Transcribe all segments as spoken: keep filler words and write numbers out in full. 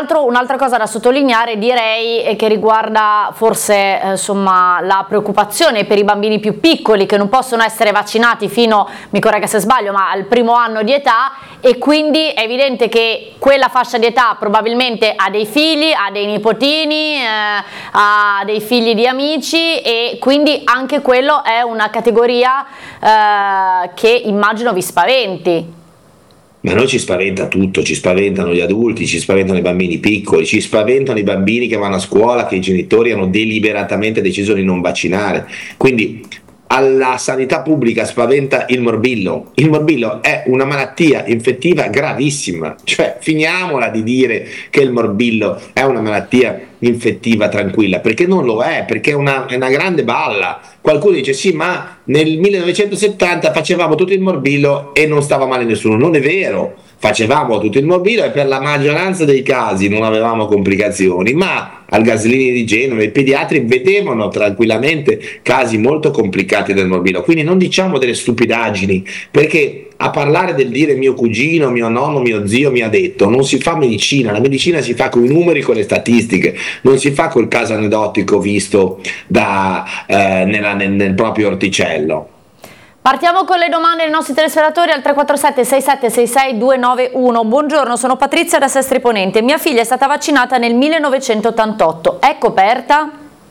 l'altro, un'altra cosa da sottolineare direi è che riguarda forse eh, insomma, la preoccupazione per i bambini più piccoli che non possono essere vaccinati fino, mi corregga se sbaglio, ma al primo anno di età, e quindi è evidente che quella fascia di età probabilmente ha dei figli, ha dei nipotini, eh, ha dei figli di amici, e quindi anche quello è una categoria eh, che immagino vi spaventi. Ma a noi ci spaventa tutto, ci spaventano gli adulti, ci spaventano i bambini piccoli, ci spaventano i bambini che vanno a scuola, che i genitori hanno deliberatamente deciso di non vaccinare. Quindi alla sanità pubblica spaventa il morbillo. Il morbillo è una malattia infettiva gravissima, cioè finiamola di dire che il morbillo è una malattia infettiva tranquilla, perché non lo è, perché è una, è una grande balla. Qualcuno dice sì, ma nel millenovecentosettanta facevamo tutto il morbillo e non stava male nessuno. Non è vero, facevamo tutto il morbillo e per la maggioranza dei casi non avevamo complicazioni, ma al Gaslini di Genova i pediatri vedevano tranquillamente casi molto complicati del morbillo. Quindi non diciamo delle stupidaggini, perché a parlare del dire mio cugino, mio nonno, mio zio mi ha detto, non si fa medicina, la medicina si fa con i numeri, con le statistiche, non si fa col caso aneddotico visto da, eh, nella, nel, nel proprio orticello. Partiamo con le domande dei nostri telespettatori al tre quattro sette sei sette sei sei due nove uno. Buongiorno, sono Patrizia da Sestri Ponente. Mia figlia è stata vaccinata nel millenovecentottantotto. È coperta?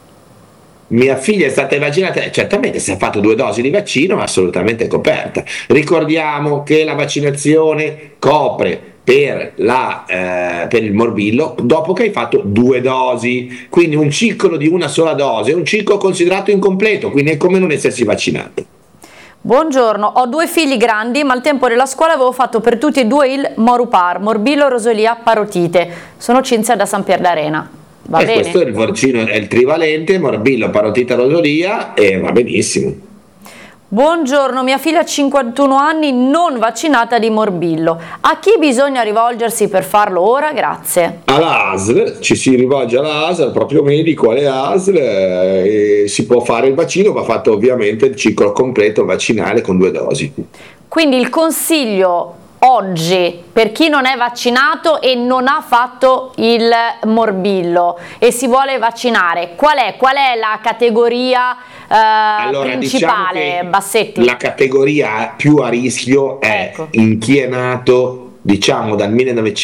Mia figlia è stata vaccinata, certamente se ha fatto due dosi di vaccino è assolutamente coperta. Ricordiamo che la vaccinazione copre per, la, eh, per il morbillo dopo che hai fatto due dosi, quindi un ciclo di una sola dose è un ciclo considerato incompleto, quindi è come non essersi vaccinato. Buongiorno, ho due figli grandi, ma al tempo della scuola avevo fatto per tutti e due il Morupar, morbillo, rosolia, parotite. Sono Cinzia da San Pier d'Arena. Va e bene? Questo è il vaccino, è il trivalente, morbillo, parotite, rosolia, e va benissimo. Buongiorno, mia figlia ha cinquantuno anni, non vaccinata di morbillo. A chi bisogna rivolgersi per farlo ora? Grazie. Alla A S L, ci si rivolge alla A S L, al proprio medico, alle A S L, e si può fare il vaccino, va fatto ovviamente il ciclo completo vaccinale con due dosi. Quindi il consiglio oggi per chi non è vaccinato e non ha fatto il morbillo e si vuole vaccinare, qual è, qual è la categoria eh, allora, principale, diciamo Bassetti? La categoria più a rischio è ecco. in chi è nato diciamo dal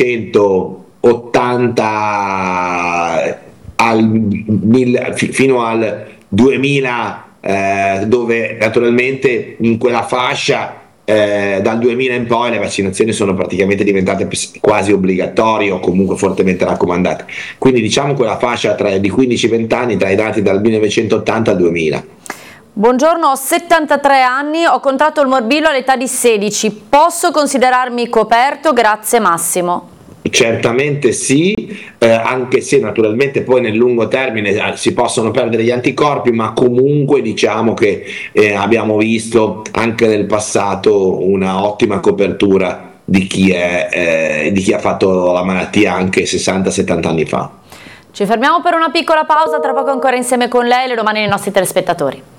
millenovecentottanta al, fino al duemila, eh, dove naturalmente in quella fascia Eh, dal duemila in poi le vaccinazioni sono praticamente diventate quasi obbligatorie o comunque fortemente raccomandate, quindi diciamo quella fascia tra, di quindici venti anni tra i dati dal millenovecentottanta al duemila. Buongiorno, ho settantatré anni, ho contratto il morbillo all'età di sedici, posso considerarmi coperto? Grazie Massimo. Certamente sì, eh, anche se naturalmente poi nel lungo termine eh, si possono perdere gli anticorpi, ma comunque diciamo che eh, abbiamo visto anche nel passato una ottima copertura di chi, è, eh, di chi ha fatto la malattia anche sessanta settanta anni fa. Ci fermiamo per una piccola pausa, tra poco ancora insieme con lei le domande dei nostri telespettatori.